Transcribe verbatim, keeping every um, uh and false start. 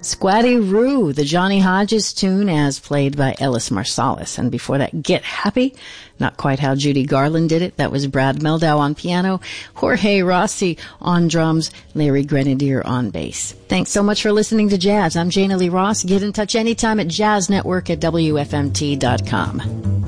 Squatty Roo, the Johnny Hodges tune as played by Ellis Marsalis. And before that, Get Happy, not quite how Judy Garland did it. That was Brad Meldau on piano, Jorge Rossi on drums, Larry Grenadier on bass. Thanks so much for listening to Jazz. I'm Jana Lee Ross. Get in touch anytime at jazz network at W F M T dot com.